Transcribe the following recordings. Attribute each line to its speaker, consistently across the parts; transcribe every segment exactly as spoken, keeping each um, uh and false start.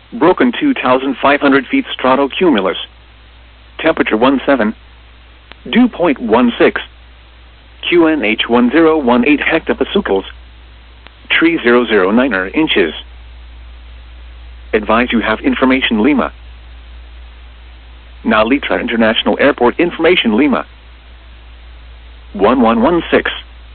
Speaker 1: Broken two thousand five hundred feet stratocumulus. Temperature seventeen. Dew point sixteen. Q N H one zero one eight hectopascals. Tree zero zero nine inches. Advise you have information Lima. Now Litra International Airport information Lima. one one one six.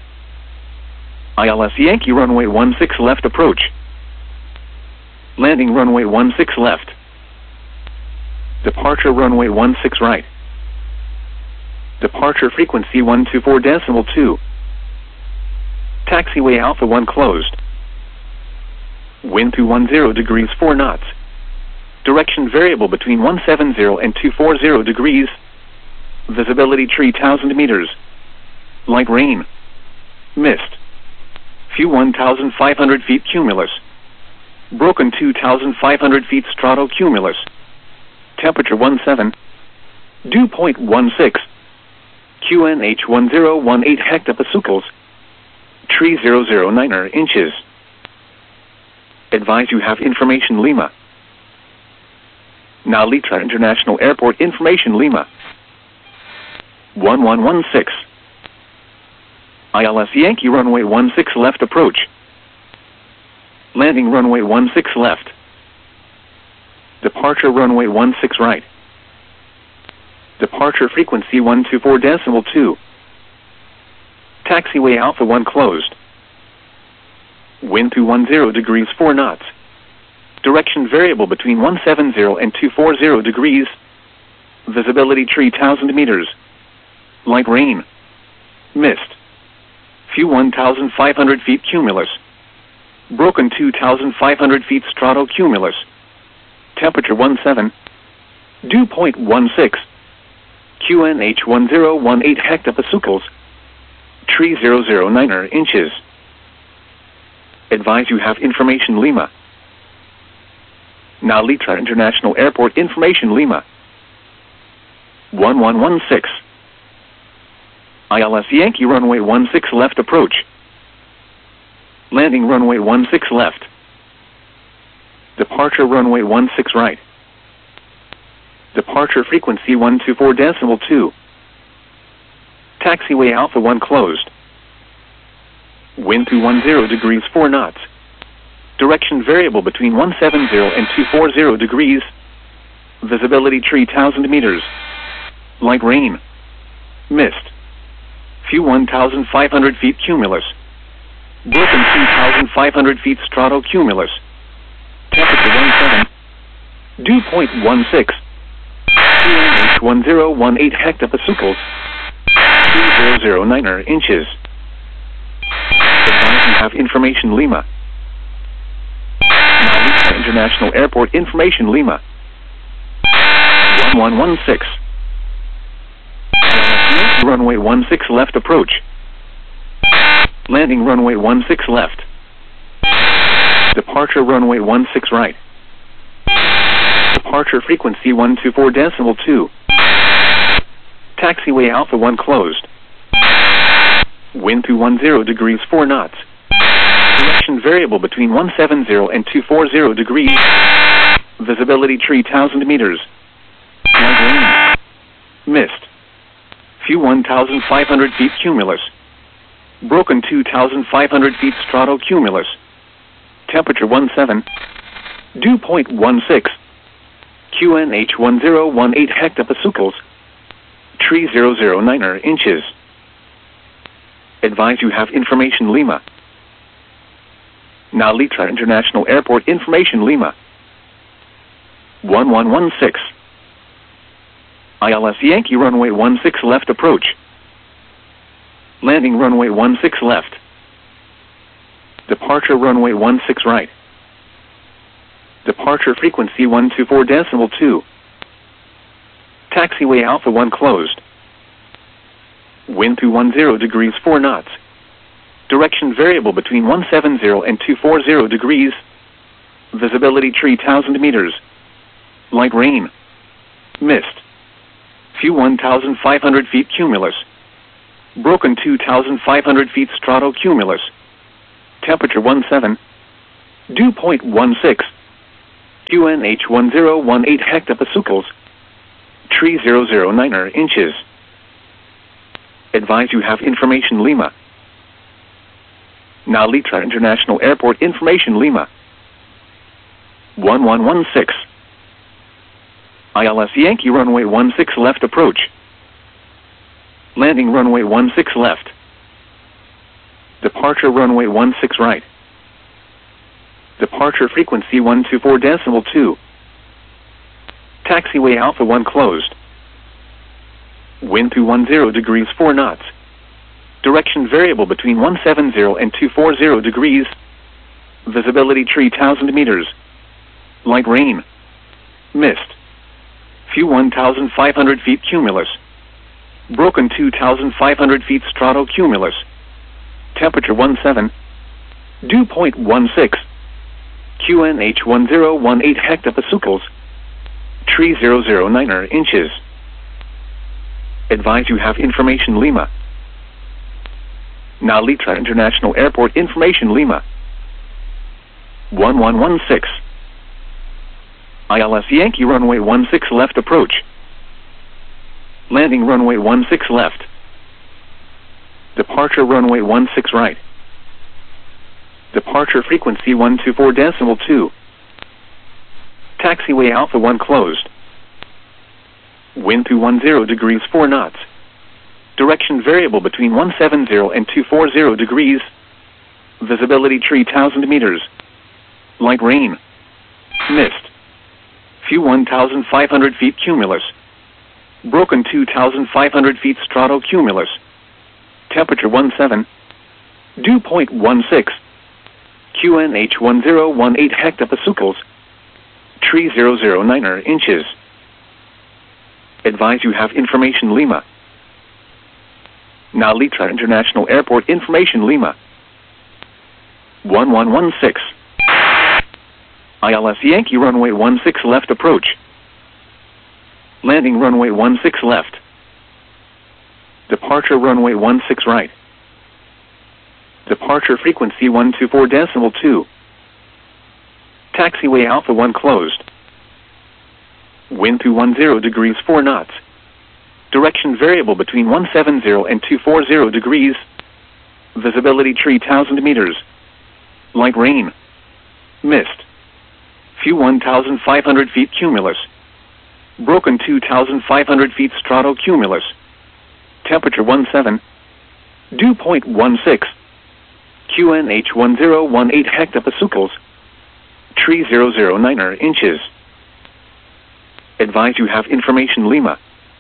Speaker 1: I L S Yankee runway one six left approach. Landing runway one six left. Departure runway one six right. Departure frequency one two four decimal two. Taxiway Alpha one closed. Wind two ten degrees four knots. Direction variable between one seventy and two forty degrees. Visibility three thousand meters. Light rain. Mist. Few one thousand five hundred feet cumulus. Broken two thousand five hundred feet stratocumulus. Temperature seventeen. Dew point sixteen. Q N H one zero one eight hectopascals. Tree zero zero nine inches. Advise you have information Lima. Now Litra International Airport information Lima. one one one six. I L S Yankee runway one six left approach. Landing runway one six left. Departure runway one six right. Departure frequency one two four decimal two. Taxiway Alpha one closed. Wind two ten degrees four knots. Direction variable between one seventy and two forty degrees. Visibility three thousand meters. Light rain. Mist. Few one thousand five hundred feet cumulus. Broken two thousand five hundred feet stratocumulus. Temperature seventeen. Dew point sixteen. Q N H one zero one eight hectopascals. Tree zero zero nine inches. Advise you have information Lima. Now Litra International Airport information Lima. one one one six. I L S Yankee runway one six left approach. Landing runway one six left. Departure runway one six right. Departure frequency one two four decimal two. Taxiway Alpha one closed. Wind two ten degrees four knots. Direction variable between one seventy and two forty degrees. Visibility three thousand meters. Light rain. Mist. Few one thousand five hundred feet cumulus. Broken two thousand five hundred feet stratocumulus. Temperature seventeen. Dew point sixteen. Q N H one zero one eight hectopascals. Tree zero zero nine inches. Advise you have information Lima. Now Lima International Airport information Lima. one one one six. Runway one six left approach. Landing runway one six left. Departure runway one six right. Departure frequency one two four decimal two. Taxiway Alpha one closed. Wind two ten degrees four knots. Direction variable between one seventy and two forty degrees. Visibility three thousand meters. Light rain. Mist. Few one thousand five hundred feet cumulus. Broken two thousand five hundred feet stratocumulus. Temperature seventeen. Dew point sixteen. Q N H one zero one eight hectopascals. Tree zero zero nine inches. Advise you have information Lima. Now Litra International Airport information Lima. one one one six. I L S Yankee runway one six left approach. Landing runway one six left. Departure runway one six right. Departure frequency one two four decimal two. Taxiway Alpha one closed. Wind two ten degrees four knots. Direction variable between one seventy and two forty degrees. Visibility three thousand meters. Light rain. Mist. Few one thousand five hundred feet cumulus. Broken two thousand five hundred feet stratocumulus. Temperature seventeen. Dew point sixteen. Q N H one zero one eight hectopascals, three thousand nine inches. Advise you have information Lima. Now Litra International Airport information Lima. one one one six. I L S Yankee runway one six left approach. Landing runway one six left. Departure runway one six right. Departure frequency one two four decimal two. Taxiway Alpha one closed. Wind two one zero degrees four knots. Direction variable between one seven zero and two four zero degrees. Visibility three thousand meters. Light rain. Mist. Few one thousand five hundred feet cumulus. Broken two thousand five hundred feet stratocumulus. Temperature one seven. Dew point one six. Q N H one zero one eight hectopascals, three thousand nine inches. Advise you have information Lima. Now Litra International Airport information Lima. one one one six. I L S Yankee runway one six left approach. Landing runway one six left. Departure runway one six right. Departure frequency one two four decimal two. Taxiway Alpha one closed. Wind two one zero degrees four knots. Direction variable between one seven zero and two four zero degrees. Visibility three thousand meters. Light rain. Mist. Few one thousand five hundred feet cumulus. Broken two thousand five hundred feet stratocumulus. Temperature one seven. Dew point one six. Q N H one zero one eight hectopascals, three thousand nine inches. Advise you have information Lima. Now Litra International Airport information Lima. one one one six. I L S Yankee runway one six left approach. Landing runway one six left. Departure runway one six right. Departure frequency one two four decimal two. Taxiway Alpha one closed. Wind two one zero degrees four knots. Direction variable between one seven zero and two four zero degrees. Visibility three thousand meters. Light rain. Mist. Few one thousand five hundred feet cumulus. Broken two thousand five hundred feet stratocumulus. Temperature one seven. Dew point one six. Q N H one zero one eight hectopascals, three thousand nine inches. Advise you have information Lima.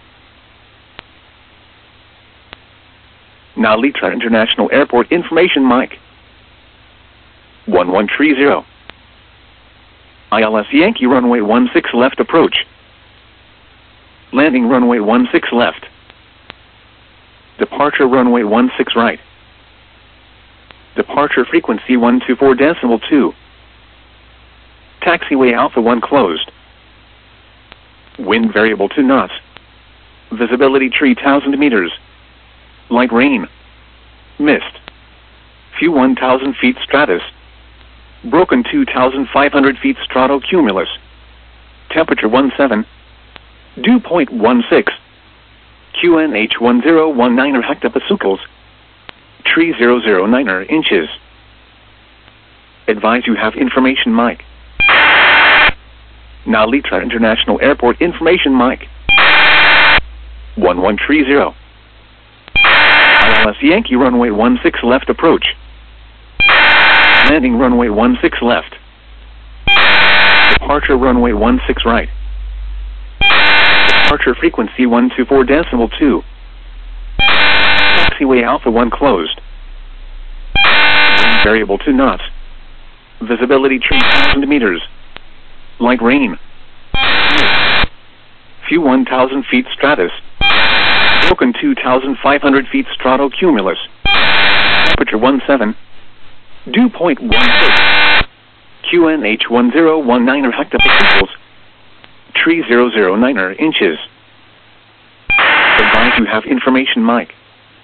Speaker 1: Now Litra International Airport information Mike. one one three zero. I L S Yankee runway one six left approach. Landing runway one six left. Departure runway one six right. Departure frequency one two four decimal two. Taxiway Alpha one closed. Wind variable two knots. Visibility three thousand meters. Light rain. Mist. Few one thousand feet stratus. Broken two thousand five hundred feet stratocumulus. Temperature one seven. Dew point one six. Q N H one zero one nine hectopascals, three thousand nine inches. Advise you have information Mike. Now Litra International Airport information Mike. one one three zero. I L S Yankee runway one six left approach. Landing runway one six left. Departure runway one six right. Departure frequency one two four decimal two. Taxiway Alpha one closed. Wind variable two knots. Visibility three thousand meters. Light rain. Few one thousand feet stratus. Broken two thousand five hundred feet stratocumulus. Temperature one seven. Dew point one six. Q N H one zero one nine hectopascals, three thousand nine inches. Advise you have information Mike.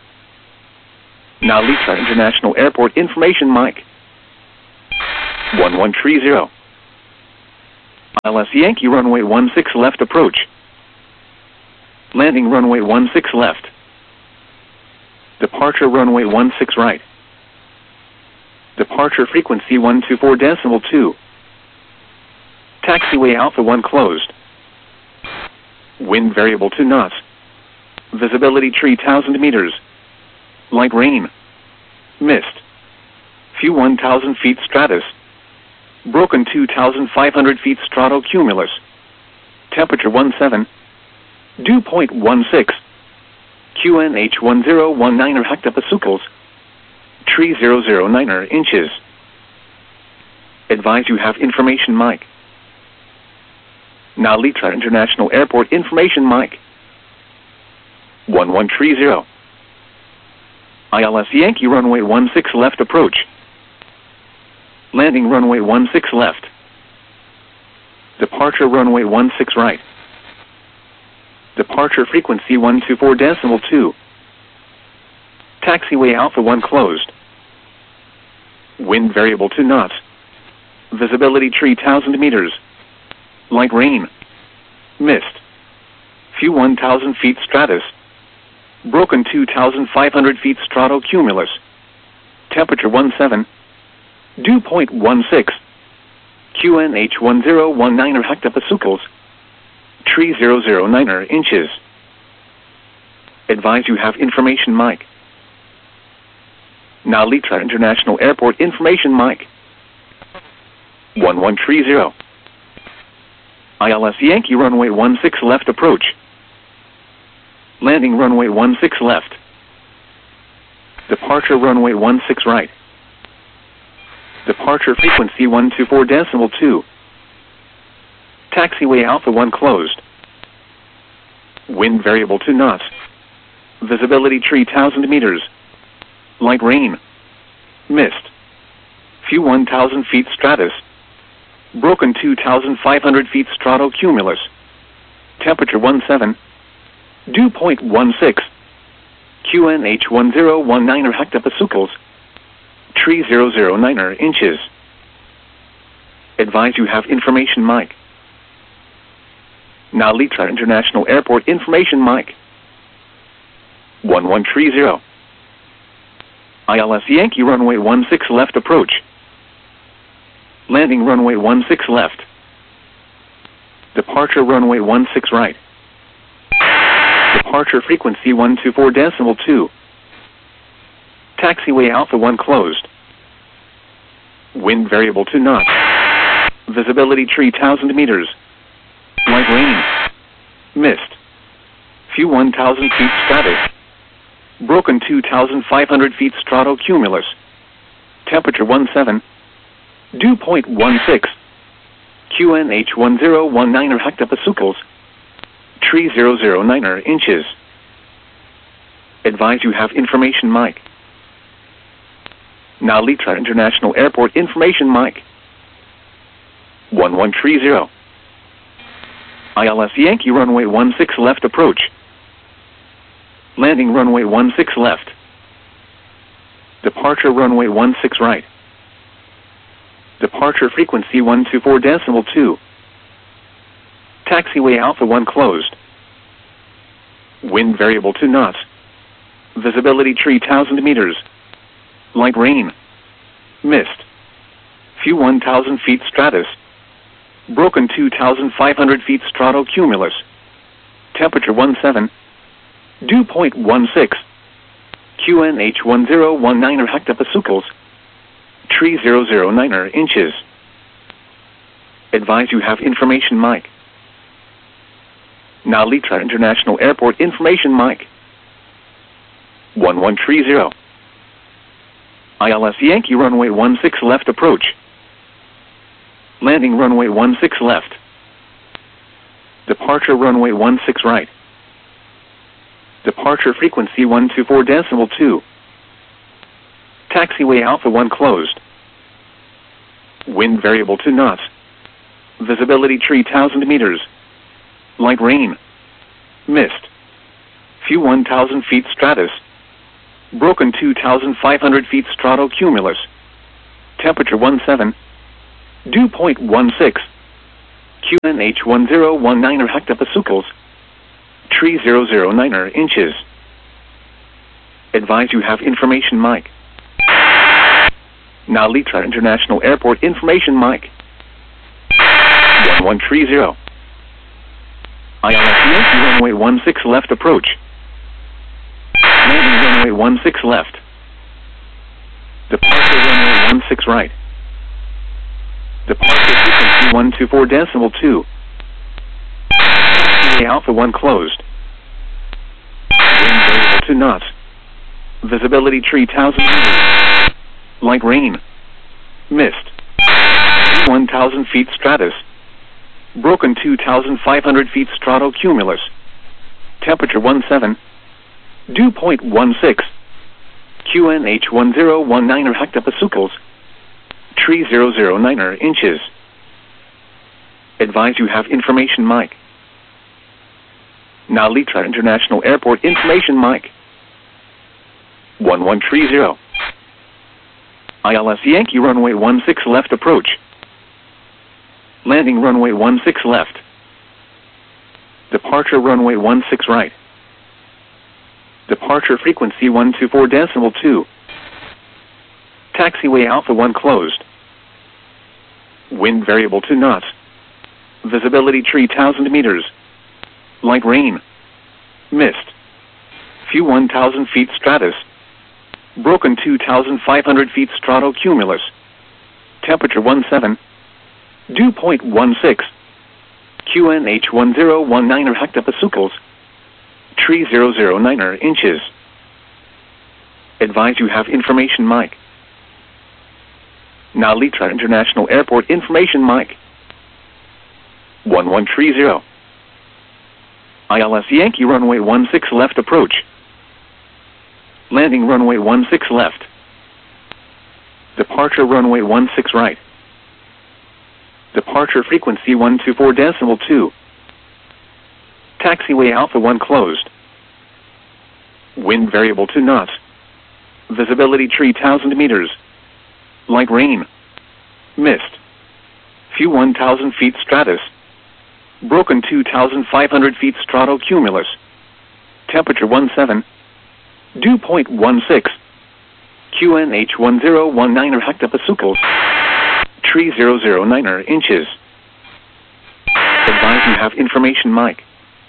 Speaker 1: Now Litra International Airport information Mike. one one three zero. I L S Yankee runway one six left approach. Landing runway one six left. Departure runway one six right. Departure frequency one two four decimal two. Taxiway Alpha one closed. Wind variable two knots. Visibility three thousand meters. Light rain. Mist. Few one thousand feet stratus. Broken two thousand five hundred feet stratocumulus. Temperature one seven. Dew point one six. Q N H one zero one nine hectopascals. three thousand nine inches. Advise you have information mic. Now Litra International Airport information mic. one one three zero. I L S Yankee runway one six left approach. Landing runway one six left. Departure runway one six right. Departure frequency one two four decimal two. Taxiway Alpha one closed. Wind variable two knots. Visibility three thousand meters. Light rain. Mist. Few one thousand feet stratus. Broken two thousand five hundred feet stratocumulus. Temperature one seven. Dew point one six. Q N H one zero one nine hectopascals. three thousand nine inches. Advise you have information mic. Now Litra International Airport information mic. one one three zero. I L S Yankee runway one six left approach. Landing runway one six left. Departure runway one six right. Departure frequency one two four decimal two. Taxiway Alpha one closed. Wind variable two knots. Visibility three thousand meters. Light rain. Mist. Few one thousand feet stratus. Broken two thousand five hundred feet stratocumulus. Temperature one seven. Dew point one six. Q N H one zero one nine hectopascals. three thousand nine inches. Advise you have information mic. Now Litra International Airport information mic. one one three zero. I L S Yankee runway one six left approach. Landing runway one six left. Departure runway one six right. Departure frequency one two four decimal two. Taxiway Alpha one closed. Wind variable two knots. Visibility three thousand meters. Light rain. Mist. Few one thousand feet stratus. Broken two thousand five hundred feet stratocumulus. Temperature one seven. Dew point one six. Q N H one zero one nine hectopascals. three thousand nine inches. Advise you have information mic. Now Litra International Airport information mic. one one three zero. I L S Yankee runway one six left approach. Landing runway one six left. Departure runway one six right. Departure frequency one two four decimal two. Taxiway Alpha one closed. Wind variable two knots. Visibility three thousand meters. Light rain. Mist. Few one thousand feet stratus. Broken two thousand five hundred feet stratocumulus. Temperature one seven. Dew point one six. Q N H one zero one nine hectopascals. three thousand nine inches. Advise you have information mic. Now Litra International Airport information mic. one one three zero. I L S Yankee runway one six left approach. Landing runway one six left. Departure runway one six right. Departure frequency one two four decimal two. Taxiway Alpha one closed. Wind variable two knots. Visibility three thousand meters. Light rain. Mist. Few one thousand feet stratus. Broken two thousand five hundred feet stratocumulus. Temperature one seven. Dew point one six. Q N H one zero one nine hectopascals. Tree zero zero nine inches. Advise you have information mic. Now Litra International Airport information mic. one one three zero. I L S Yankee runway one six left approach. Landing runway one six left. Departure runway one six right. Departure frequency one two four decimal two. Alpha one closed. Wind variable two knots. Visibility three thousand meters. Light rain. Mist. one thousand feet stratus. Broken two thousand five hundred feet stratocumulus. Temperature one seven. Dew point one six. Q N H one zero one nine hectopascals. Tree zero zero nine inches. Advise you have information mic. Now Litra International Airport information mic. one one three zero. I L S Yankee runway one six left approach. Landing runway one six left. Departure runway one six right. Departure frequency one two four decimal two. Taxiway Alpha one closed. Wind variable two knots. Visibility three thousand meters. Light rain. Mist. Few one thousand feet stratus. Broken two thousand five hundred feet stratocumulus. Temperature one seven. Dew point one six. Q N H one zero one nine hectopascals. Tree zero zero nine inches. Advise you have information mic. Now Litra International Airport information mic. one one three zero. I L S Yankee runway one six left approach. Landing runway one six left. Departure runway one six right. Departure frequency one two four decimal two. Taxiway Alpha one closed. Wind variable two knots. Visibility three thousand meters. Light rain. Mist. Few one thousand feet stratus. Broken two thousand five hundred feet stratocumulus. Temperature one seven. Dew point one six. Q N H one zero one nine hectopascals. Tree zero zero nine inches. Advise you have information mic.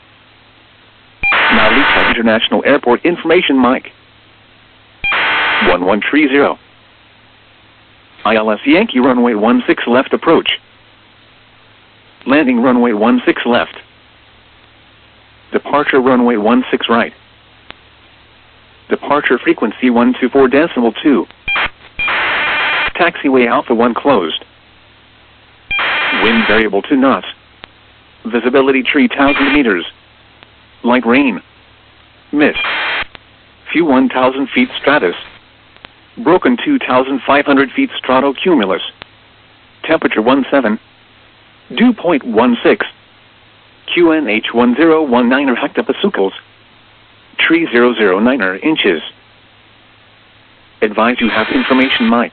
Speaker 1: Now Litra International Airport information mic. one one three zero. I L S Yankee runway one six left approach. Landing runway one six left. Departure runway one six right. Departure frequency one two four decimal two. Taxiway Alpha one closed. Wind variable two knots. Visibility three thousand meters. Light rain. Mist. Few one thousand feet stratus. Broken two thousand five hundred feet stratocumulus. Temperature one seven. Dew point one six. Q N H one zero one nine hectopascals. Tree zero zero nine inches. Advise you have information mic.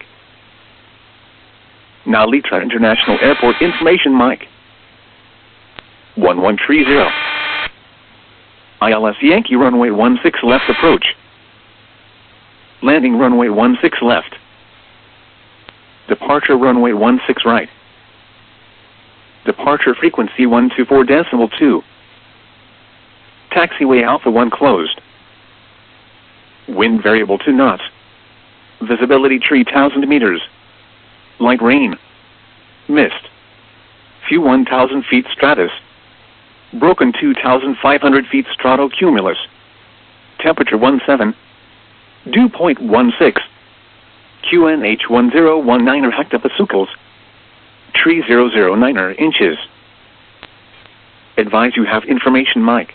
Speaker 1: Now Litra International Airport information mic. one one three zero. I L S Yankee runway one six left approach. Landing runway one six left. Departure runway one six right. Departure frequency one two four decimal two. Taxiway Alpha one closed. Wind variable two knots. Visibility three thousand meters. Light rain. Mist. Few one thousand feet stratus. Broken two thousand five hundred feet stratocumulus. Temperature one seven. Dew point one six. Q N H one zero one nine hectopascals. Tree zero zero nine inches. Advise you have information mic.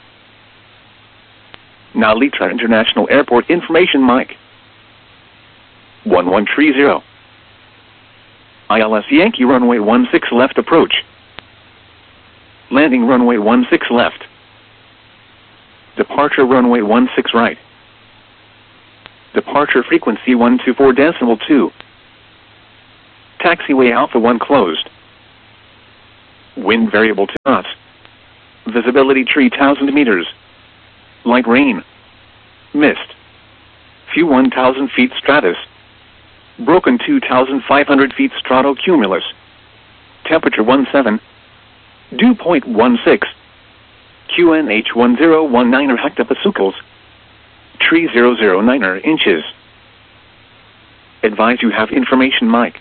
Speaker 1: Now Litra International Airport information mic. one one three zero. I L S Yankee runway one six left approach. Landing runway one six left. Departure runway one six right. Departure frequency one two four decimal two. Taxiway Alpha one closed. Wind variable to knots. Visibility three thousand meters. Light rain. Mist. Few one thousand feet stratus. Broken two thousand five hundred feet stratocumulus. Temperature seventeen. Dew point sixteen. Q N H one zero one nine hectopascals. three thousand nine inches. Advise you have information mic.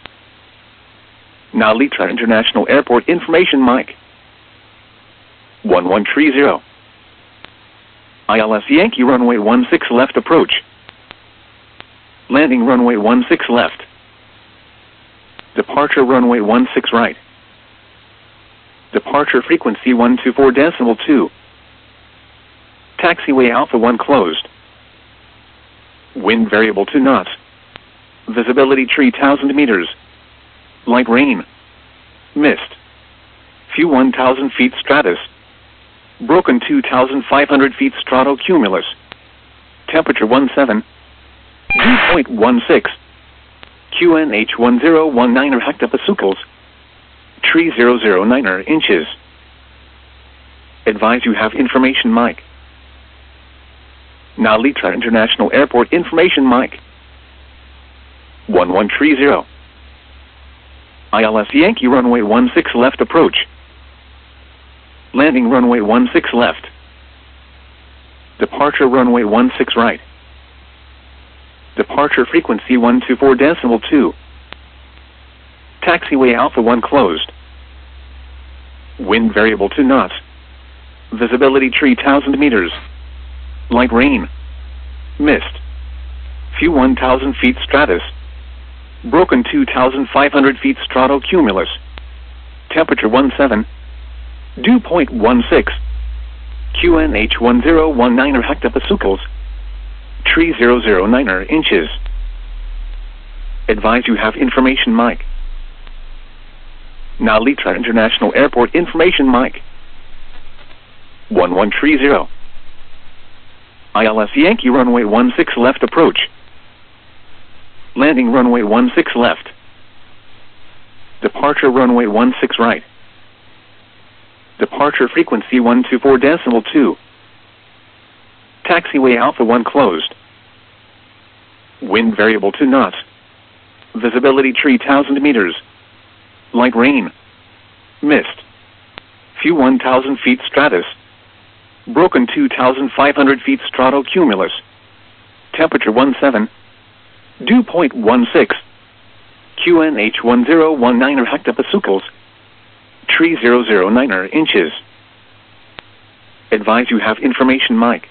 Speaker 1: Now Litra International Airport information mic. one one three zero. I L S Yankee runway one six left approach. Landing runway one six left. Departure runway one six right. Departure frequency one two four decimal two. Taxiway Alpha one closed. Wind variable to knots. Visibility three thousand meters. Light rain. Mist. Few one thousand feet stratus. Broken two thousand five hundred feet stratocumulus. Temperature seventeen. Dew point sixteen. Q N H one zero one nine hectopascals. three thousand nine inches. Advise you have information mic. Now Litra International Airport information mic. one one three zero. I L S Yankee runway one six left approach. Landing runway one six left. Departure runway one six right. Departure frequency one two four decimal two. Taxiway Alpha one closed. Wind variable to knots. Visibility three thousand meters. Light rain. Mist. Few one thousand feet stratus. Broken two thousand five hundred feet stratocumulus. Temperature seventeen. Dew point sixteen. Q N H one zero one nine hectopascals. three thousand nine inches. Advise you have information mic. Now Litra International Airport information mic. one one three zero. I L S Yankee runway one six left approach. Landing runway one six left. Departure runway one six right. Departure frequency one two four decimal two. Taxiway Alpha one closed. Wind variable to knots. Visibility three thousand meters. Light rain. Mist. Few one thousand feet stratus. Broken two thousand five hundred feet stratocumulus. Temperature seventeen. Dew point sixteen. Q N H one zero one nine hectopascals. three thousand nine inches. Advise you have information mic.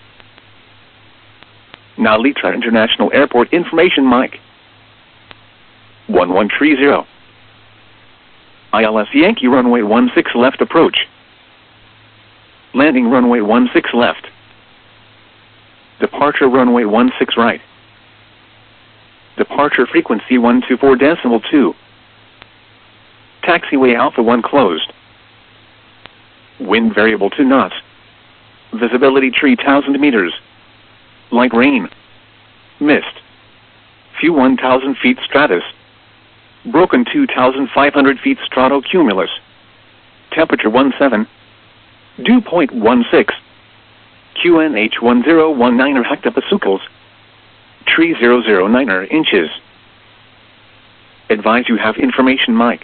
Speaker 1: Now Litra International Airport information mic. one one three zero. I L S Yankee runway one six left approach. Landing runway one six left. Departure runway one six right. Departure frequency one two four decimal two. Taxiway Alpha one closed. Wind variable to knots. Visibility three thousand meters. Light rain. Mist. Few one thousand feet stratus. Broken two thousand five hundred feet stratocumulus. Temperature seventeen. Dew point sixteen. Q N H one zero one nine hectopascals. three thousand nine inches. Advise you have information mic.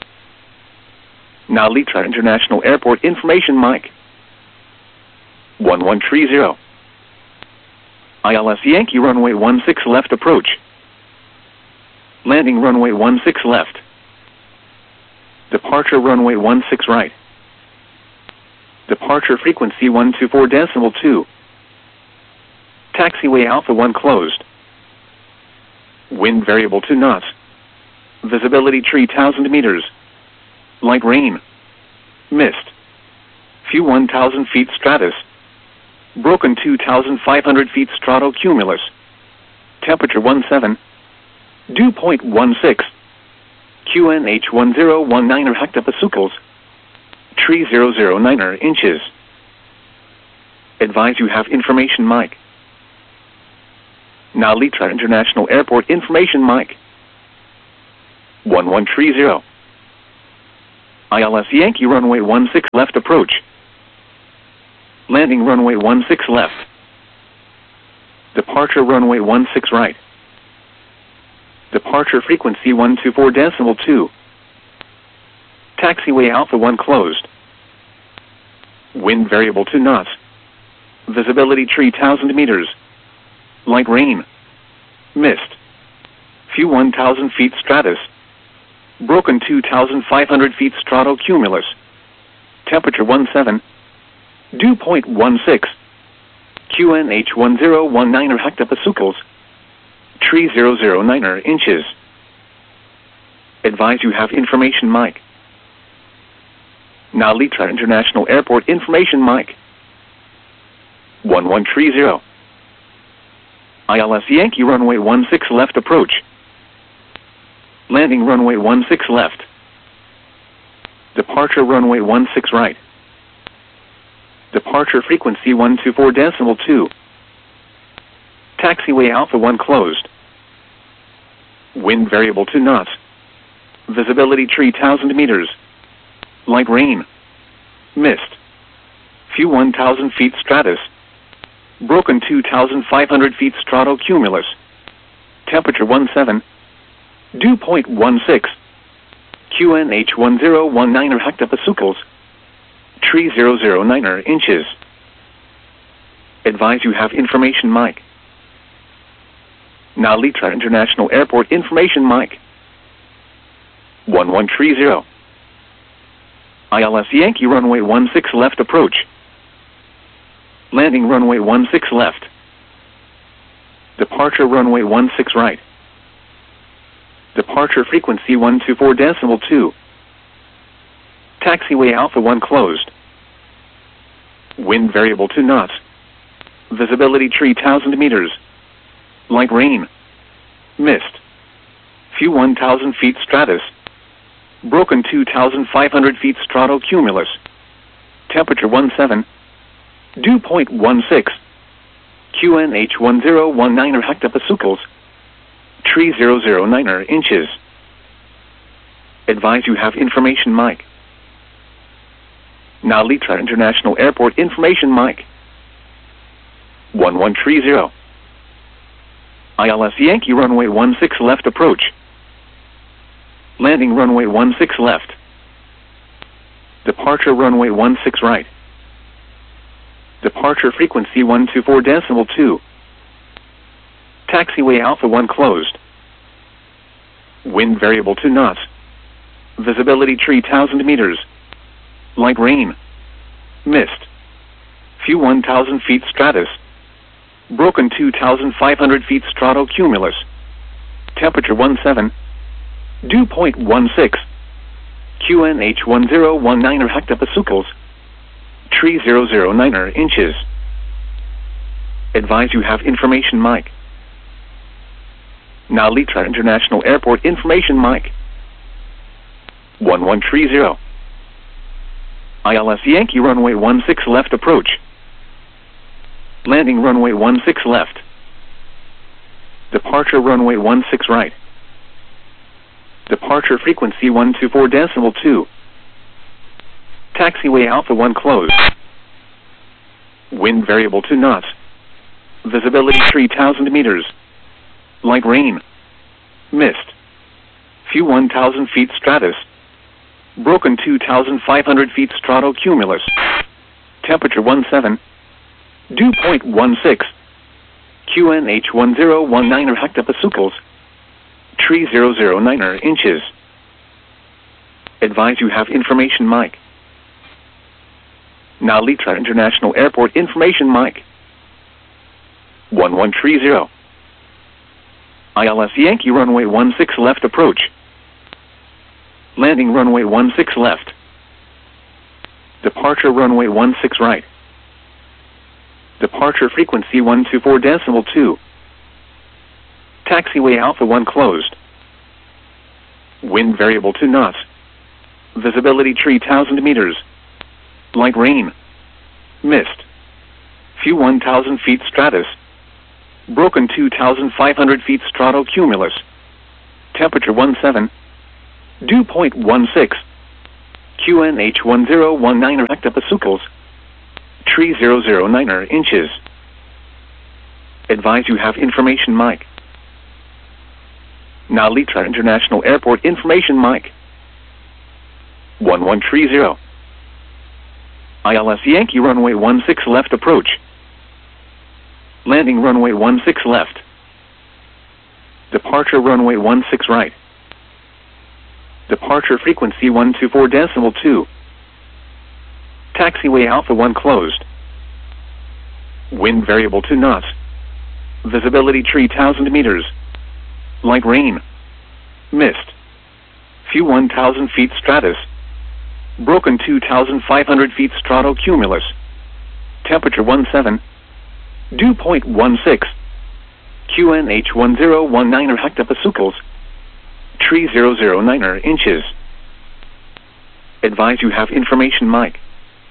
Speaker 1: Now Litra International Airport information mic. one one three zero. I L S Yankee runway one six left approach. Landing runway one six left. Departure runway one six right. Departure frequency one two four decimal two. Taxiway Alpha one closed. Wind variable to knots. Visibility three thousand meters. Light rain. Mist. Few one thousand feet stratus. Broken two thousand five hundred feet stratocumulus. Temperature seventeen. Dew point sixteen. Q N H one zero one nine hectopascals. three thousand nine inches. Advise you have information mic. Now Litra International Airport information mic. one one three zero. I L S Yankee runway one six left approach. Landing runway one six left. Departure runway one six right. Departure frequency one two four decimal two. Taxiway Alpha one closed. Wind variable two knots. Visibility three thousand meters. Light rain. Mist. Few one thousand feet stratus. Broken two thousand five hundred feet stratocumulus. Temperature one seven. Dew point one six. Q N H one zero one nine hectopascals. Tree zero zero nine inches. Advise you have information mic. Now Litra International Airport information mic. one one three zero. I L S Yankee runway one six left approach. Landing runway one six left. Departure runway one six right. Departure frequency one two four decimal two. Taxiway Alpha one closed. Wind variable two knots. Visibility three thousand meters. Light rain. Mist. Few one thousand feet stratus. Broken two thousand five hundred feet stratocumulus. Temperature one seven. Dew point one six. Q N H one zero one nine hectopascals. Tree zero zero nine inches. Advise you have information mic. Now Litra International Airport information mic. one one three zero. I L S Yankee runway one six left approach. Landing runway one six left. Departure runway one six right. Departure frequency one two four decimal two. Taxiway Alpha one closed. Wind variable two knots. Visibility three thousand meters. Light rain. Mist. Few one thousand feet stratus. Broken two thousand five hundred feet stratocumulus. Temperature one seven. Dew point one six. Q N H one zero one nine hectopascals. Tree zero zero nine inches. Advise you have information mic. Now Litra International Airport information mic. one one three zero. I L S Yankee runway one six left approach. Landing runway one six left. Departure runway one six right. Departure frequency one two four decimal two. Taxiway Alpha one closed. Wind variable two knots. Visibility three thousand meters. Light rain. Mist. Few one thousand feet stratus. Broken two thousand five hundred feet stratocumulus. Temperature one seven. Dew point one six. Q N H one zero one nine hectopascals. Tree zero zero nine inches. Advise you have information mic. Now Litra International Airport information mic. one one three zero. I L S Yankee runway one six left approach. Landing runway one six left. Departure runway one six right. Departure frequency one two four decimal two. Taxiway Alpha one closed. Wind variable two knots. Visibility three thousand meters. Light rain. Mist. Few one thousand feet stratus. Broken two thousand five hundred feet stratocumulus. Temperature one seven. Dew point one six. Q N H one zero one nine hectopascals. Tree zero zero nine inches. Advise you have information mic. Now Litra International Airport information mic. one one three zero. I L S Yankee runway one six left approach. Landing runway one six left. Departure runway one six right. Departure frequency one two four decimal two. Taxiway Alpha one closed. Wind variable two knots. Visibility three thousand meters. Light rain. Mist. Few one thousand feet stratus. Broken two thousand five hundred feet stratocumulus. Temperature one seven. Dew point one six. Q N H one zero one nine hectopascals, three thousand nine inches. Advise you have information mic. Narita International Airport information mic. one one three zero. I L S Yankee runway one six left approach. Landing runway one six left. Departure runway one six right. Departure frequency one two four decimal two. Taxiway Alpha one closed. Wind variable two knots. Visibility three thousand meters. Light rain. Mist. Few one thousand feet stratus. Broken two thousand five hundred feet stratocumulus. Temperature one seven. Dew point one six. Q N H one zero one nine hectopascals, three thousand nine inches. Advise you have information mic.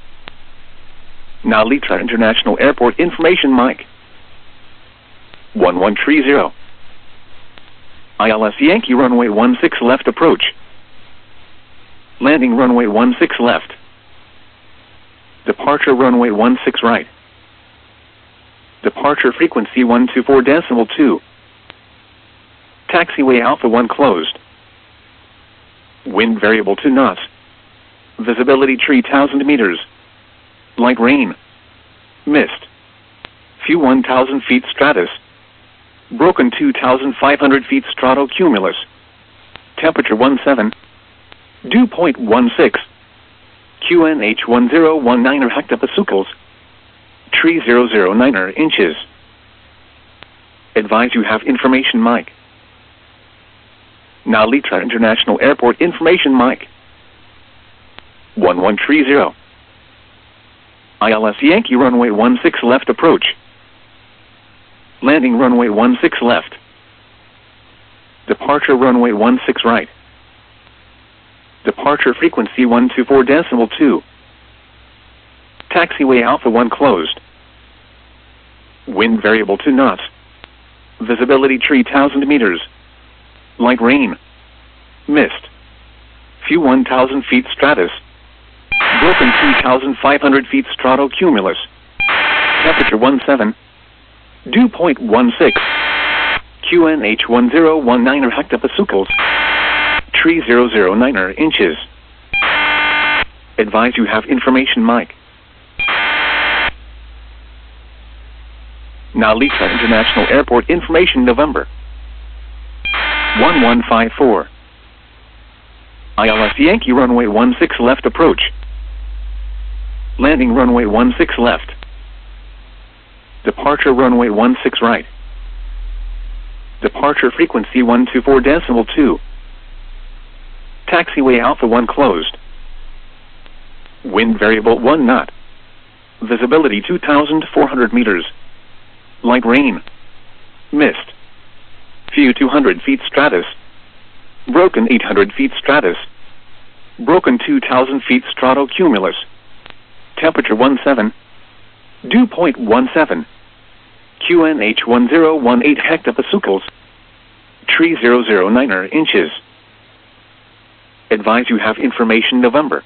Speaker 1: Narita International Airport information mic. one one three zero. I L S Yankee runway one six left approach. Landing runway one six left. Departure runway one six right. Departure frequency one two four decimal two. Taxiway Alpha one closed. Wind variable two knots. Visibility three thousand meters. Light rain. Mist. Few one thousand feet stratus. Broken two thousand five hundred feet stratocumulus. Temperature one seven. Dew point one six. Q N H one zero one nine hectopascals, three thousand nine inches. Advise you have information mic. Narita International Airport information mic. one one three zero. I L S Yankee runway one six left approach. Landing runway one six left. Departure runway one six right. Departure frequency one two four decimal two. Taxiway Alpha one closed. Wind variable two knots. Visibility three thousand meters. Light rain. Mist. Few one thousand feet stratus. Broken two thousand five hundred feet stratocumulus. Temperature one seven. Dew point one six. Q N H one zero one nine hectopascals, three thousand nine inches. Advise you have information mic. Narita International Airport information November. one one five four. I L S Yankee runway one six left approach. Landing runway one six left. Departure runway one six right. Departure frequency one two four decimal two. Taxiway Alpha one closed. Wind variable one knot. Visibility two thousand four hundred meters. Light rain. Mist. Few two hundred feet stratus. Broken eight hundred feet stratus. Broken two thousand feet stratocumulus. Temperature one seven. Dew point one seven. Q N H one zero one eight hectopascals, three thousand nine inches. Advise you have information November.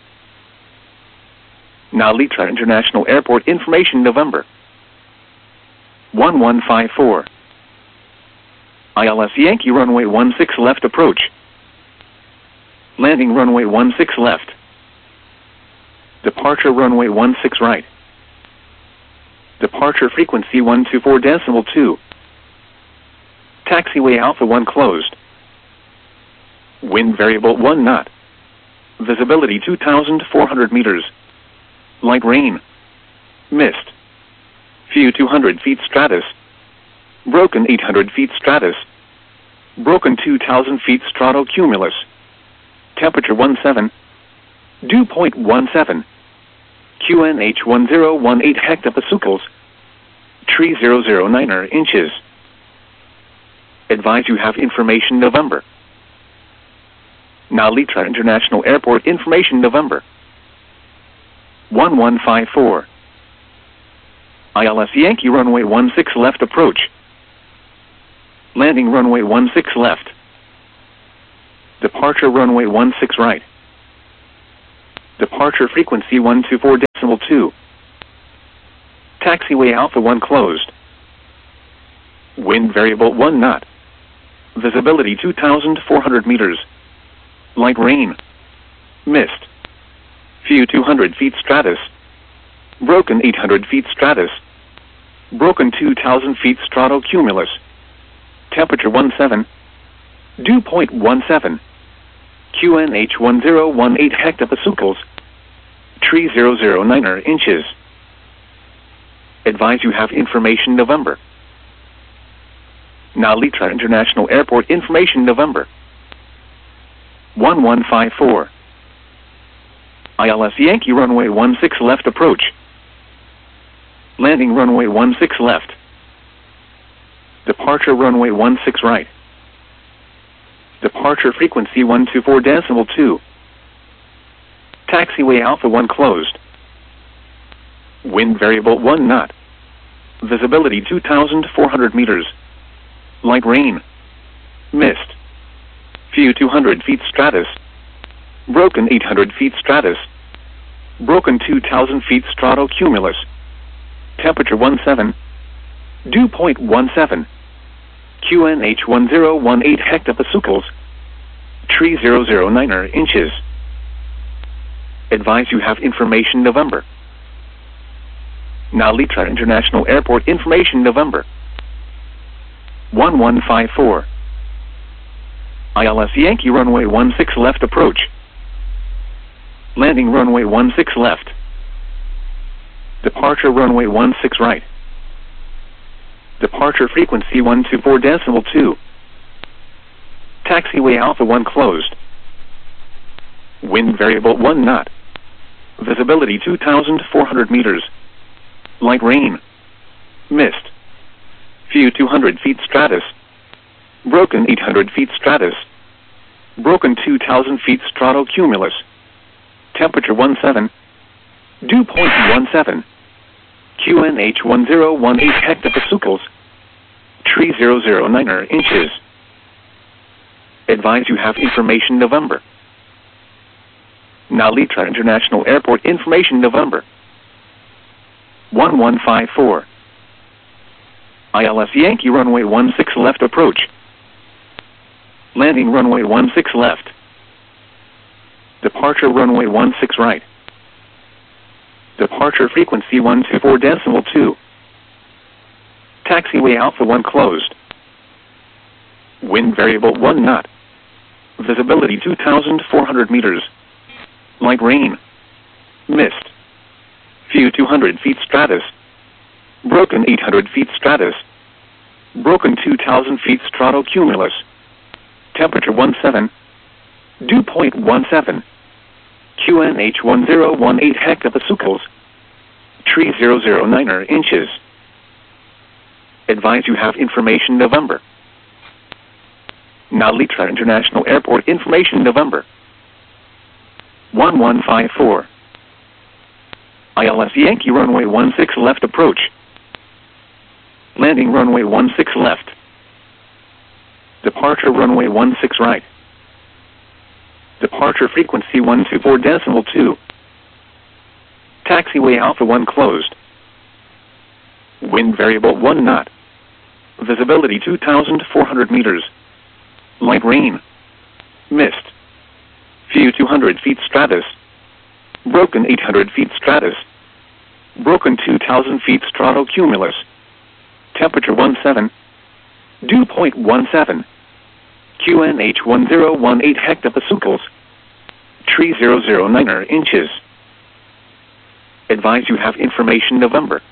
Speaker 1: Narita International Airport information November. one one five four. I L S Yankee runway one six left approach. Landing runway one six left. Departure runway one six right. Departure frequency one two four decimal two. Taxiway Alpha one closed. Wind variable one knot. Visibility two thousand four hundred meters. Light rain. Mist. Few two hundred feet stratus. Broken eight hundred feet stratus. Broken two thousand feet stratocumulus. Temperature one seven. Dew point one seven. Q N H one zero one eight hectopascals, three thousand nine inches. Advise you have information November. Narita International Airport information November. one one five four. I L S Yankee runway one six left approach. Landing runway one six left. Departure runway one six right. Departure frequency one two four decimal two. Taxiway Alpha one closed. Wind variable one knot. Visibility two thousand four hundred meters. Light rain. Mist. Few two hundred feet stratus. Broken eight hundred feet stratus. Broken two thousand feet stratocumulus. Temperature one seven. Dew point one seven. Q N H one zero one eight hectopascals. Tree zero zero nine inches. Advise you have information November. Nalitra International Airport information November. one one five four. I L S Yankee runway one six left approach. Landing runway one six left. Departure runway one six right. Departure frequency one two four decimal two. Taxiway Alpha one closed. Wind variable one knot. Visibility two thousand four hundred meters. Light rain. Mist. Few two hundred feet stratus. Broken eight hundred feet stratus. Broken two thousand feet stratocumulus. Temperature one seven. Dew point one seven. Q N H one zero one eight hectopascals. Tree zero zero nine inches. Advise you have information November. Nalitra International Airport information November. one one five four. I L S Yankee runway one six left approach. Landing runway one six left. Departure runway one six right. Departure frequency one two four decimal two. Taxiway Alpha one closed. Wind variable one knot. Visibility two thousand four hundred meters. Light rain. Mist. Few two hundred feet stratus. Broken eight hundred feet stratus. Broken two thousand feet stratocumulus. Temperature one seven. Dew point one seven. Q N H one zero one eight hectopascals. Tree zero zero nine inches. Advise you have information November. Nalitra International Airport information November. one one five four. I L S Yankee runway one six left approach. Landing runway one six left. Departure runway one six right. Departure frequency one two four decimal two. Taxiway Alpha one closed. Wind variable one knot. Visibility two thousand four hundred meters. Light rain. Mist. Few two hundred feet stratus. Broken eight hundred feet stratus. Broken two thousand feet stratocumulus. Temperature one seven. Dew point one seven. Q N H one zero one eight hectopascals. Tree zero zero nine inches. Advise you have information November. Nalitra International Airport information November. one one five four. I L S Yankee runway one six left approach. Landing runway one six left. Departure runway one six right. Departure frequency one two four decimal two. Taxiway Alpha one closed. Wind variable one knot. Visibility two thousand four hundred meters. Light rain. Mist. Few two hundred feet stratus. Broken eight hundred feet stratus. Broken two thousand feet stratocumulus. Temperature one seven. Dew point one seven. Q N H one zero one eight hectopascals. Tree zero zero nine inches. Advise you have information November.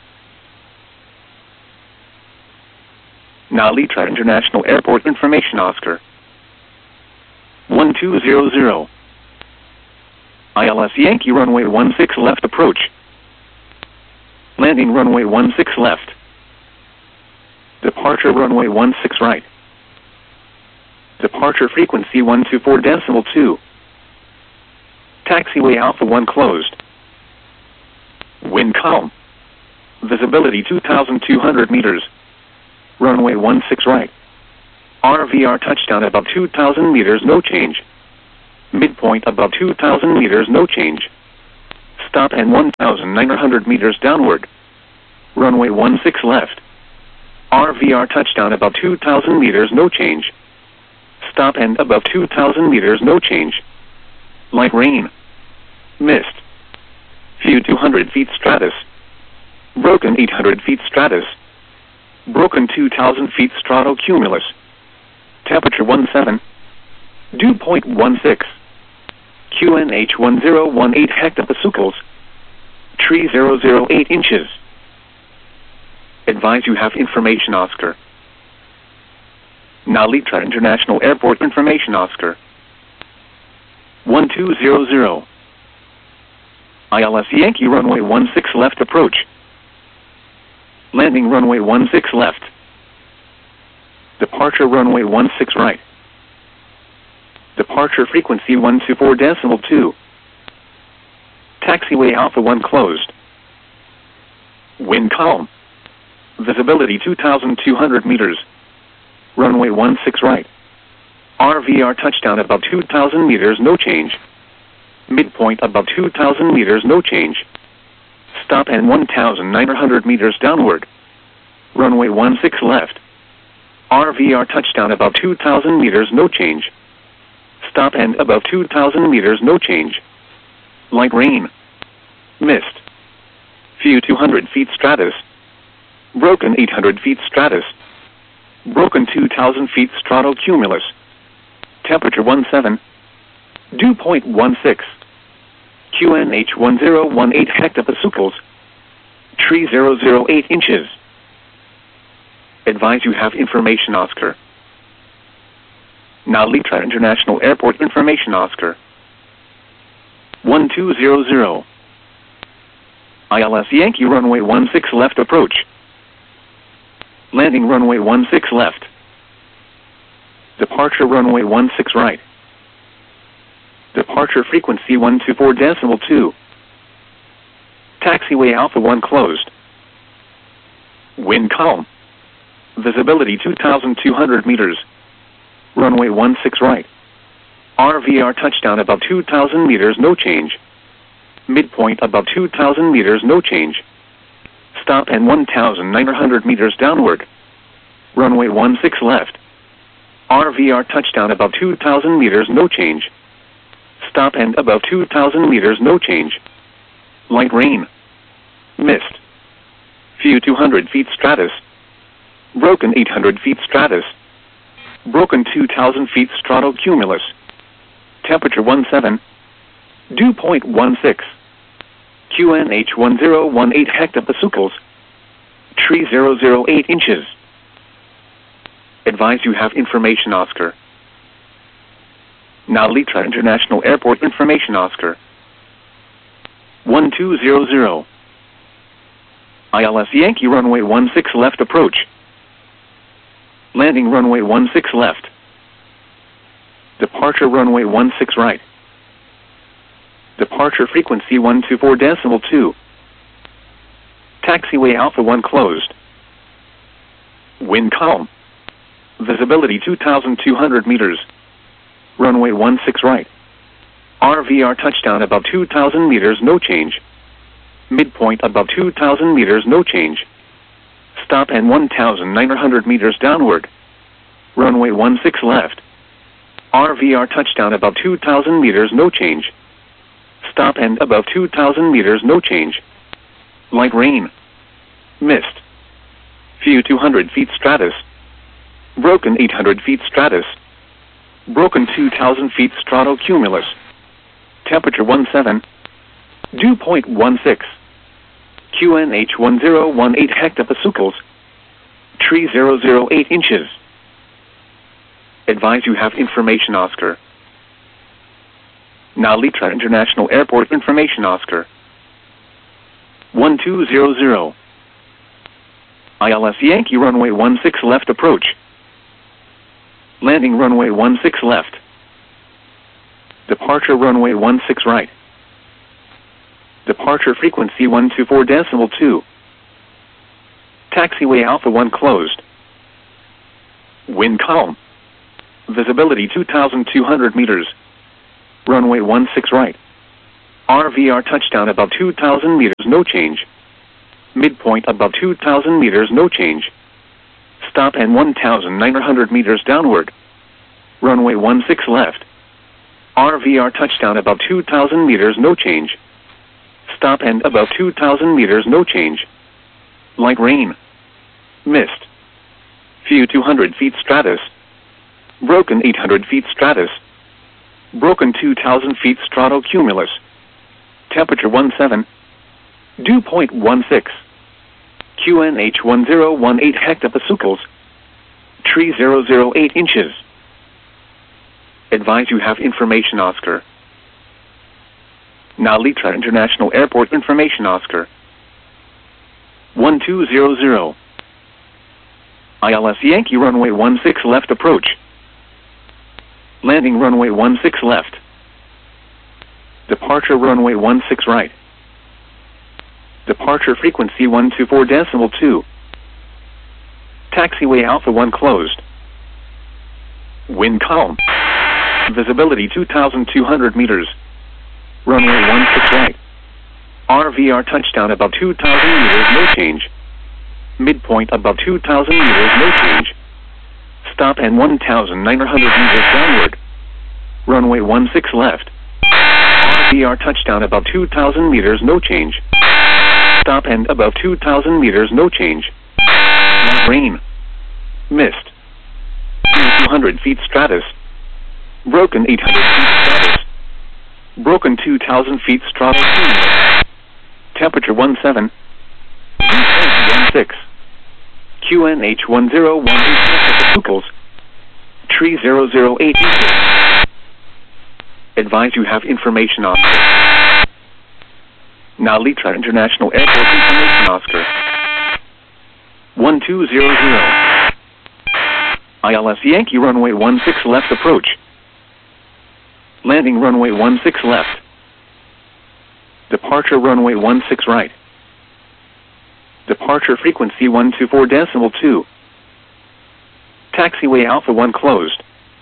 Speaker 1: Nalitra International Airport information Oscar. one two zero zero. I L S Yankee runway one six left approach. Landing runway one six left. Departure runway one six right. Departure frequency one two four decimal two. Taxiway Alpha one closed. Wind calm. Visibility two thousand two hundred meters. Runway one six right. R V R touchdown about two thousand meters, no change. Midpoint above two thousand meters, no change. Stop and one thousand nine hundred meters downward. Runway one six left. R V R touchdown above two thousand meters, no change. Stop and above two thousand meters, no change. Light rain. Mist. View two hundred feet stratus. Broken eight hundred feet stratus. Broken two thousand feet stratocumulus. Temperature one seven. Dew point one six. Q N H one zero one eight hectopascals. Tree zero zero eight inches. Advise you have information, Oscar. Now Litra International Airport information, Oscar. one two zero zero. I L S Yankee runway one six left approach. Landing runway one six left. Departure runway one six right. Departure frequency one two four decimal two. Taxiway Alpha one closed. Wind calm. Visibility two thousand two hundred meters. Runway one six right. R V R touchdown above two thousand meters, no change. Midpoint above two thousand meters, no change. Stop and one thousand nine hundred meters downward. Runway one six left. R V R touchdown above two thousand meters, no change. Stop and above two thousand meters, no change. Light rain. Mist. View two hundred feet stratus. Broken eight hundred feet stratus. Broken two thousand feet stratocumulus. Temperature one seven. Dew point one six. Q N H one zero one eight hectopascals. Tree zero zero eight inches. Advise you have information, Oscar. Now Litra International Airport information, Oscar. one two zero zero. I L S Yankee runway one six left approach. Landing runway one six left. Departure runway one six right. Departure frequency one two four decimal two. Taxiway Alpha one closed. Wind calm. Visibility two thousand two hundred meters. Runway one six right. R V R touchdown above two thousand meters, no change. Midpoint above two thousand meters, no change. Stop and one thousand nine hundred meters downward. Runway one six left. R V R touchdown above two thousand meters, no change. Stop and above two thousand meters, no change. Light rain. Mist. View two hundred feet stratus. Broken eight hundred feet stratus. Broken two thousand feet stratocumulus. Temperature one seven. Dew point one six. Q N H one zero one eight hectopascals. Tree zero zero eight inches. Advise you have information, Oscar. Now Litra International Airport information, Oscar. one two zero zero. I L S Yankee runway one six left approach. Landing runway one six left. Departure runway one six right. Departure frequency one two four decimal two. Taxiway Alpha one closed. Wind calm. Visibility two thousand two hundred meters. Runway one six right. R V R touchdown above two thousand meters, no change. Midpoint above two thousand meters, no change. Stop and one thousand nine hundred meters downward. Runway one six left. R V R touchdown above two thousand meters, no change. Stop and above two thousand meters, no change. Light rain. Mist. View two hundred feet stratus. Broken eight hundred feet stratus. Broken two thousand feet stratocumulus. Temperature one seven. Dew point one six. Q N H one zero one eight hectopascals. Tree zero zero eight inches. Advise you have information, Oscar. Now Litra International Airport information, Oscar. one two zero zero. I L S Yankee runway one six left approach. Landing runway one six left. Departure runway one six right. Departure frequency one two four decimal two. Taxiway Alpha one closed. Wind calm. Visibility two thousand two hundred meters. Runway one six right. R V R touchdown above two thousand meters, no change. Midpoint above two thousand meters, no change. Stop and one thousand nine hundred meters downward. Runway one six left. R V R touchdown above two thousand meters, no change. Stop and above two thousand meters, no change. Light rain. Mist. Few two hundred feet stratus. Broken eight hundred feet stratus. Broken two thousand feet stratocumulus. Temperature one seven. Dew point one six. Q N H one zero one eight hectopascals. Tree zero zero eight inches. Advise you have information, Oscar. Now Litra International Airport information, Oscar. one two zero zero. I L S Yankee runway one six left approach. Landing runway one six left. Departure runway one six right. Departure frequency one two four decimal two. Taxiway Alpha one closed. Wind calm. Visibility two thousand two hundred meters. Runway one six right. R V R touchdown above two thousand meters, no change. Midpoint above two thousand meters, no change. Stop and one thousand nine hundred meters downward. Runway one six left. R V R touchdown above two thousand meters, no change. Stop and above two thousand meters, no change. Rain. Mist. two hundred feet stratus. Broken eight hundred feet stratus. Broken two thousand feet stratocumulus. Temperature one seven. one six. Q N H one zero one eight hectopascals. Tree zero zero eight inches. Advise you have information, Oscar. Now Litra International Airport information, Oscar. one two zero zero. I L S Yankee runway one six left approach. Landing runway one six left. Departure runway one six right. Departure frequency one two four decimal two. Taxiway Alpha one closed.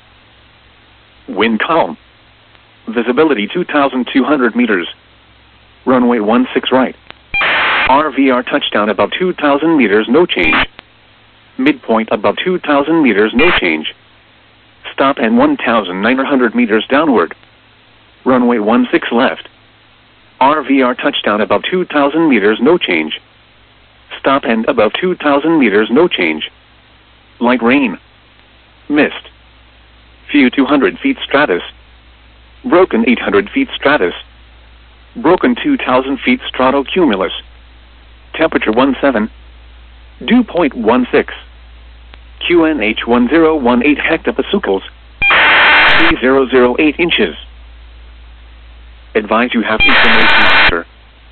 Speaker 1: Wind calm. Visibility two thousand two hundred meters. Runway one six right. R V R touchdown above two thousand meters, no change. Midpoint above two thousand meters, no change. Stop and one thousand nine hundred meters downward. Runway one six left. R V R touchdown above two thousand meters, no change. Stop and above two thousand meters, no change. Light rain. Mist. Few two hundred feet stratus. Broken eight hundred feet stratus. Broken two thousand feet stratocumulus. Temperature one seven. Dew point one six. Q N H one zero one eight hectopascals. Tree zero zero eight inches. Advise you have information, Oscar.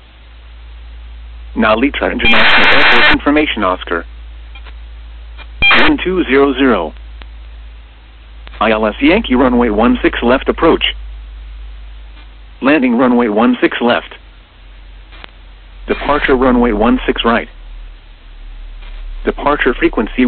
Speaker 1: Now Litra International Airport information, Oscar. one two zero zero. I L S Yankee runway one six left approach. Landing runway one six left. Departure runway one six right. Departure frequency one two four decimal two. Taxiway Alpha one closed. Wind calm. Visibility two thousand two hundred meters. Runway one six left. R V R touchdown above two thousand meters, no change. Midpoint above two thousand meters, no change. Stop and above two thousand meters, no change. Light rain. Mist. Few two hundred feet stratus. Broken eight hundred feet stratus. Broken two thousand feet stratocumulus. Temperature one seven. Dew point one six. Q N H one zero one eight hectopascals. Tree zero zero eight inches. Advise you have information, Oscar. Now Litra International Airport information, Oscar. one two zero zero.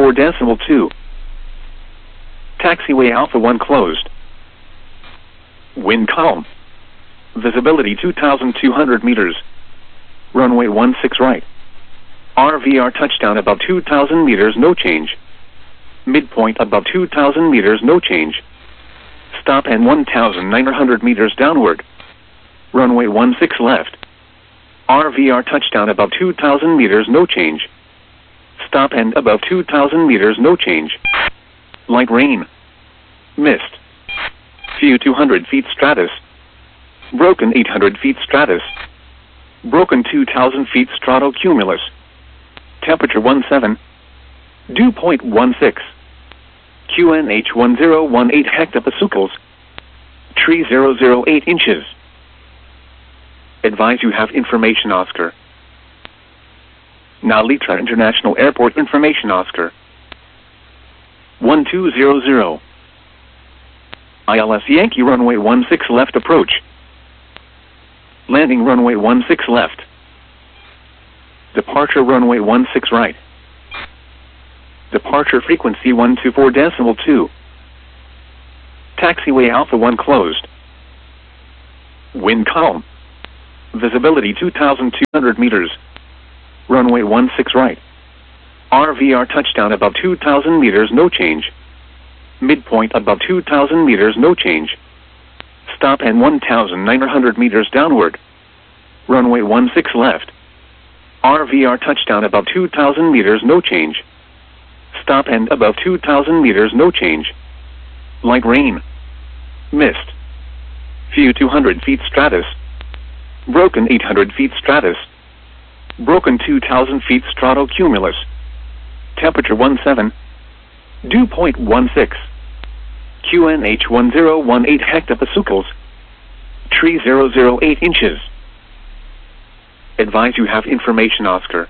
Speaker 1: Wind calm. Visibility two thousand two hundred meters. Runway one six right. R V R touchdown above two thousand meters, no change. Midpoint above two thousand meters, no change. Stop and one thousand nine hundred meters downward. Runway one six left. R V R touchdown above two thousand meters, no change. Stop and above two thousand meters, no change. Light rain. Mist. Few two hundred feet stratus. Broken eight hundred feet stratus. Broken two thousand feet stratocumulus. Temperature one seven. Dew point one six. Q N H one zero one eight hectopascals. Tree zero zero eight inches. Advise you have information, Oscar. Now Litra International Airport information, Oscar. one two zero zero. I L S Yankee runway one six left approach. Landing runway one six left. Departure runway one six right. Departure frequency one two four decimal two. Taxiway Alpha one closed. Wind calm. Visibility two thousand two hundred meters. Runway one six right. R V R touchdown above two thousand meters, no change. Midpoint above two thousand meters, no change. Stop and one thousand nine hundred meters downward. Runway one six left. R V R touchdown above two thousand meters, no change. Stop and above two thousand meters, no change. Light rain. Mist. Few two hundred feet stratus. Broken eight hundred feet stratus. Broken two thousand feet stratocumulus. Temperature one seven. Dew point one six. Q N H one zero one eight hectopascals. Tree zero zero eight inches. Advise you have information, Oscar.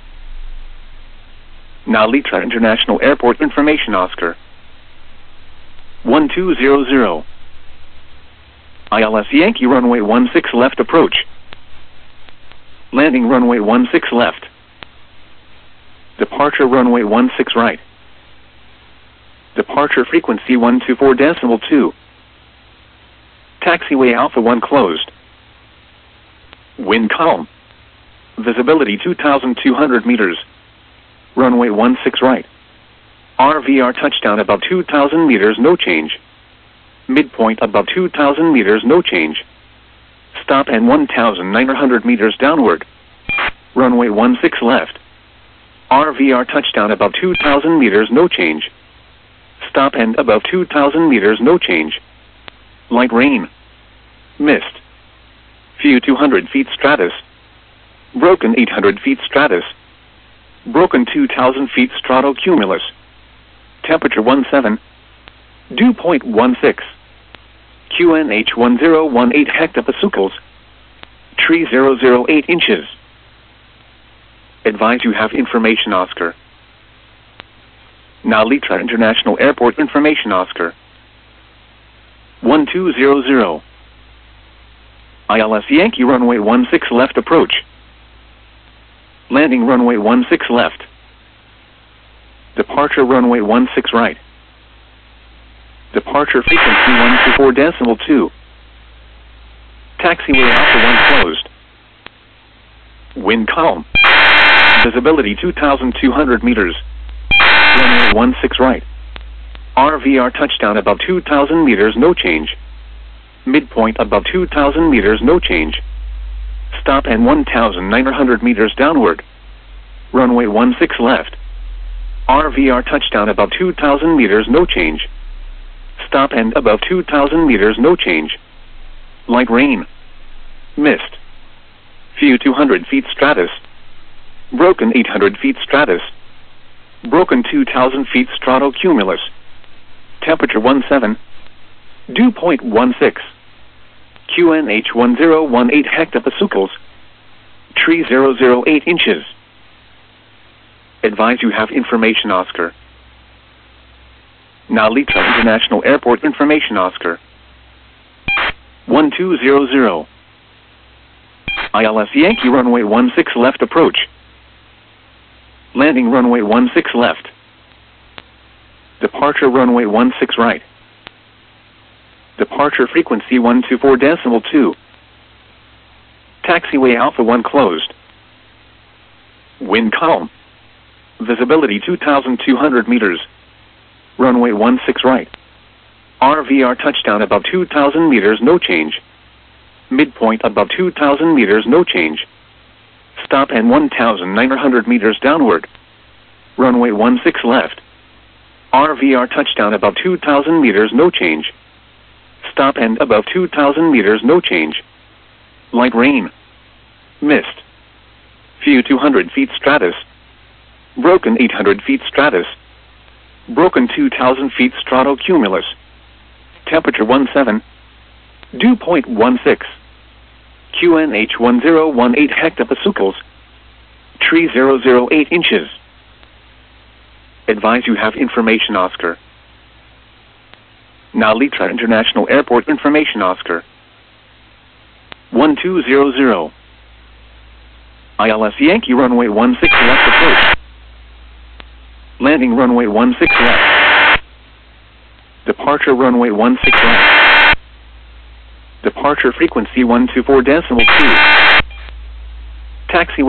Speaker 1: Now Litra International Airport information, Oscar. one two zero zero. I L S Yankee runway one six left approach. Landing runway one six left. Departure runway one six right. Departure frequency one two four decimal two. Taxiway Alpha one closed. Wind calm. Visibility two thousand two hundred meters. Runway one six right. R V R touchdown above two thousand meters, no change. Midpoint above two thousand meters, no change. Stop and one thousand nine hundred meters downward. Runway one six left. R V R touchdown above two thousand meters, no change. Stop and above two thousand meters, no change. Light rain. Mist. Few two hundred feet stratus. Broken eight hundred feet stratus. Broken two thousand feet stratocumulus. Temperature one seven. Dew point one six. Q N H one zero one eight hectopascals. Tree zero zero eight inches. Advise you have information, Oscar. Now Litra International Airport information, Oscar. one two zero zero. I L S Yankee runway one six left approach. Landing runway one six left. Departure runway one six right. Departure frequency one two four decimal two. Taxiway Alpha one closed. Wind calm. Visibility two thousand two hundred meters. Runway one six right. R V R touchdown above two thousand meters, no change. Midpoint above two thousand meters, no change. Stop and one thousand nine hundred meters downward. Runway one six left. R V R touchdown above two thousand meters, no change. Stop and above two thousand meters, no change. Light rain. Mist. Few two hundred feet stratus. Broken eight hundred feet stratus. Broken two thousand feet stratocumulus. Temperature one seven. Dew point one six. Q N H one zero one eight hectopascals. Tree zero zero eight inches. Advise you have information, Oscar. Now Litra International Airport information, Oscar. one two zero zero. I L S Yankee runway one six left approach. Landing runway one six left. Departure runway one six right. Departure frequency one two four decimal two. Taxiway Alpha one closed. Wind calm. Visibility two thousand two hundred meters. Runway one six right. R V R touchdown above two thousand meters, no change. Midpoint above two thousand meters, no change. Stop and one thousand nine hundred meters downward. Runway one six left. R V R touchdown above two thousand meters, no change. Stop and above two thousand meters, no change. Light rain. Mist. Few two hundred feet stratus. Broken eight hundred feet stratus. Broken two thousand feet stratocumulus. Temperature one seven. Dew point one six. Q N H one zero one eight hectopascals. Tree zero zero eight inches. Advise you have information, Oscar. Now Litra International Airport information, Oscar. one two zero zero. I L S Yankee runway one six left approach. Landing runway one six left. Departure runway one six left. Departure frequency one two four decimal two. Taxi